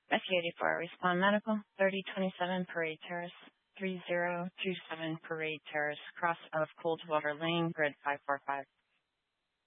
Rescue 84, Respond Medical, 3027 Parade Terrace, 3027 Parade Terrace, cross of Coldwater Lane, grid 545.